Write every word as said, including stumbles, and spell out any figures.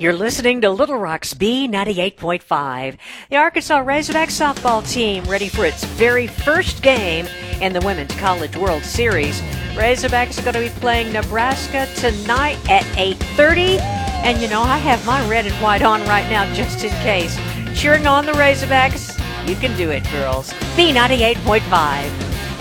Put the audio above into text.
You're listening to Little Rock's B ninety-eight point five. The Arkansas Razorback softball team ready for its very first game in the Women's College World Series. Razorbacks are going to be playing Nebraska tonight at eight thirty. And you know, I have my red and white on right now just in case. Cheering on the Razorbacks. You can do it, girls. B ninety-eight point five.